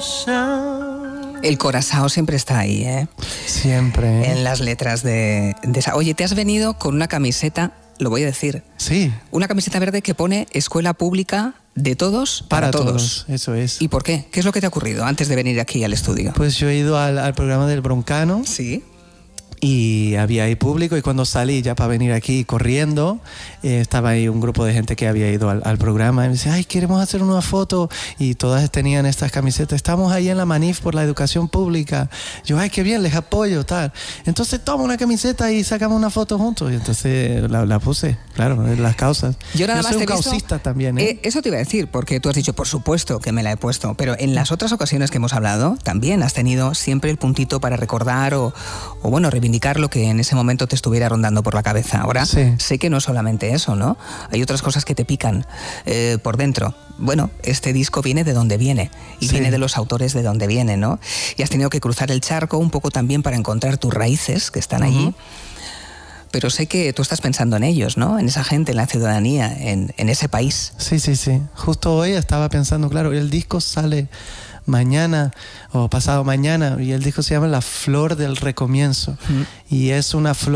El Curazao siempre está ahí, ¿eh? Siempre. En las letras de esa. Oye, te has venido con una camiseta, lo voy a decir. Sí. Una camiseta verde que pone Escuela Pública de Todos para Todos. Eso es. ¿Y por qué? ¿Qué es lo que te ha ocurrido antes de venir aquí al estudio? Pues yo he ido al programa del Broncano. Sí. Y había ahí público, y cuando salí ya para venir aquí corriendo, estaba ahí un grupo de gente que había ido al programa y me dice, ay, queremos hacer una foto, y todas tenían estas camisetas, estamos ahí en la manif por la educación pública. Yo, ay, qué bien, les apoyo, tal. Entonces toma una camiseta y sacamos una foto juntos, y entonces la puse, claro, en las causas. Yo nada más soy un te he visto, causista también, ¿eh? Eso te iba a decir, porque tú has dicho, por supuesto que me la he puesto, pero en las otras ocasiones que hemos hablado, también has tenido siempre el puntito para recordar o bueno, reivindicar lo que en ese momento te estuviera rondando por la cabeza. Ahora sí. Sé que no solamente eso, ¿no? Hay otras cosas que te pican por dentro. Bueno, este disco viene de donde viene y sí. viene de los autores de donde viene, ¿no? Y has tenido que cruzar el charco un poco también para encontrar tus raíces que están allí. Pero sé que tú estás pensando en ellos, ¿no? En esa gente, en la ciudadanía, en ese país. Sí. Justo hoy estaba pensando, claro, el disco sale mañana o pasado mañana, y el disco se llama La Flor del Recomienzo. Y es una flor